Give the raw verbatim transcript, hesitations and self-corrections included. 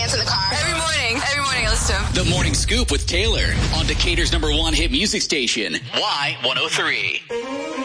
dance in the car. Every morning. Every morning I listen to him. The Morning Scoop with Taylor on Decatur's number one hit music station, Y one oh three.